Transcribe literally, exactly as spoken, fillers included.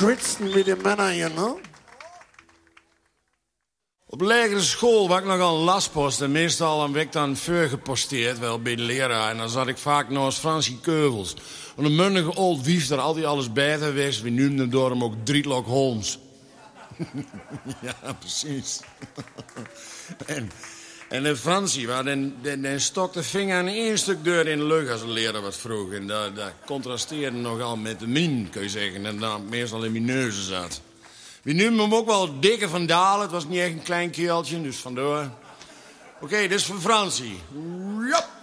kritsen met die mannen hier, no? Op de lagere school was ik nogal een lastpost en meestal een week dan voor geposteerd, wel bij de leraar. En dan zat ik vaak naast Fransie Keuvels. Een mundige old wief daar altijd alles beter wist. We noemden door hem ook Drietlock Holmes. Ja, precies. en, en de Fransie, waar den, den, den stok de vinger aan één stuk deur in de lucht als een leraar wat vroeg. En dat, dat contrasteerde nogal met de min, kun je zeggen. En dan meestal in mijn neuzen zat. We noemden hem ook wel Dikke van Dalen. Het was niet echt een klein keeltje, dus vandoor. Oké, okay, dit is voor Fransie. Jop.